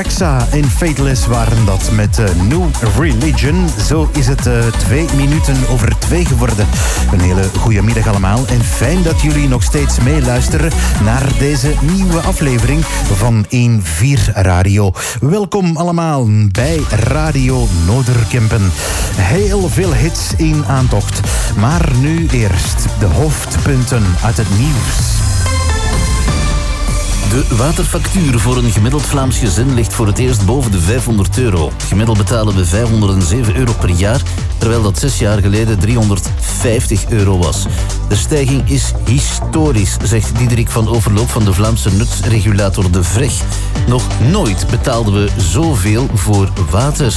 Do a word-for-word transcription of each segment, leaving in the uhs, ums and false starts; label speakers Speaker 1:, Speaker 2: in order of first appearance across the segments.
Speaker 1: Rexa en Fateless waren dat met uh, New Religion. Zo is het uh, twee minuten over twee geworden. Een hele goede middag allemaal en fijn dat jullie nog steeds meeluisteren naar deze nieuwe aflevering van één vier Radio. Welkom allemaal bij Radio Noorderkempen. Heel veel hits in aantocht. Maar nu eerst de hoofdpunten uit het nieuws.
Speaker 2: De waterfactuur voor een gemiddeld Vlaams gezin ligt voor het eerst boven de vijfhonderd euro. Gemiddeld betalen we vijfhonderdzeven euro per jaar, terwijl dat zes jaar geleden driehonderdvijftig euro was. De stijging is historisch, zegt Diederik van Overloop van de Vlaamse nutsregulator De Vrech. Nog nooit betaalden we zoveel voor water.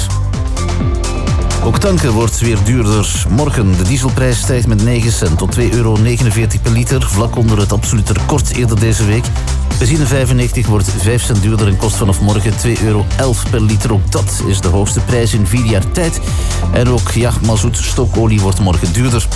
Speaker 2: Ook tanken wordt weer duurder. Morgen de dieselprijs stijgt met negen cent tot twee euro negenenveertig per liter, vlak onder het absolute record eerder deze week. Benzine vijfennegentig wordt vijf cent duurder en kost vanaf morgen twee euro elf per liter. Ook dat is de hoogste prijs in vier jaar tijd. En ook, ja, mazoet, stookolie wordt morgen duurder.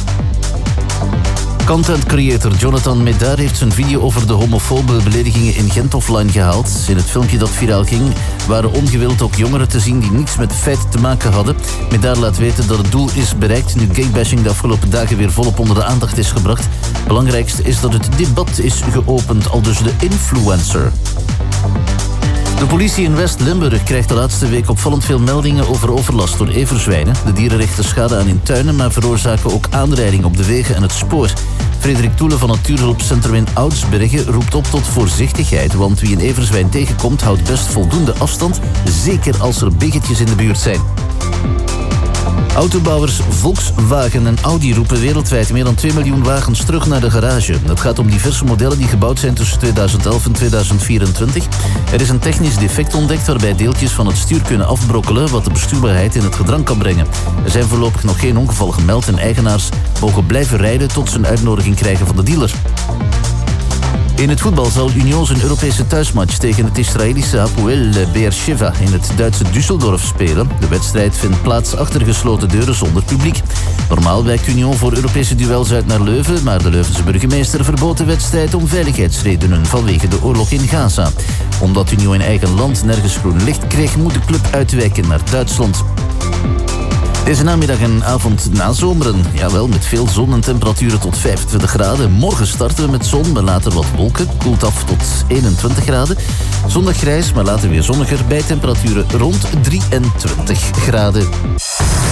Speaker 2: Content creator Jonathan Médard heeft zijn video over de homofobe beledigingen in Gent offline gehaald. In het filmpje dat viraal ging waren ongewild ook jongeren te zien die niets met feiten te maken hadden. Médard laat weten dat het doel is bereikt nu gaybashing de afgelopen dagen weer volop onder de aandacht is gebracht. Belangrijkste is dat het debat is geopend, aldus de influencer. De politie in West-Limburg krijgt de laatste week opvallend veel meldingen over overlast door everzwijnen. De dieren richten schade aan in tuinen, maar veroorzaken ook aanrijding op de wegen en het spoor. Frederik Toele van Natuurhulpcentrum in Oudsbergen roept op tot voorzichtigheid, want wie een everzwijn tegenkomt houdt best voldoende afstand, zeker als er biggetjes in de buurt zijn. Autobouwers Volkswagen en Audi roepen wereldwijd meer dan twee miljoen wagens terug naar de garage. Het gaat om diverse modellen die gebouwd zijn tussen tweeduizend elf en tweeduizend vierentwintig. Er is een technisch defect ontdekt waarbij deeltjes van het stuur kunnen afbrokkelen, wat de bestuurbaarheid in het gedrang kan brengen. Er zijn voorlopig nog geen ongevallen gemeld en eigenaars mogen blijven rijden tot ze een uitnodiging krijgen van de dealer. In het voetbal zal Union zijn Europese thuismatch tegen het Israëlische Hapoel Beersheva in het Duitse Düsseldorf spelen. De wedstrijd vindt plaats achter gesloten deuren zonder publiek. Normaal wijkt Union voor Europese duels uit naar Leuven, maar de Leuvense burgemeester verbood de wedstrijd om veiligheidsredenen vanwege de oorlog in Gaza. Omdat Union in eigen land nergens groen licht kreeg, moet de club uitwijken naar Duitsland. Deze namiddag en avond nazomeren. Jawel, met veel zon en temperaturen tot vijfentwintig graden. Morgen starten we met zon, maar later wat wolken. Koelt af tot eenentwintig graden. Zondag grijs, maar later weer zonniger bij temperaturen rond drieëntwintig graden.